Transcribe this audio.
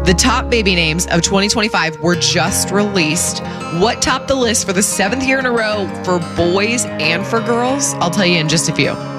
The top baby names of 2025 were just released. What topped the list for the 7th year in a row for boys and for girls? I'll tell you in just a few.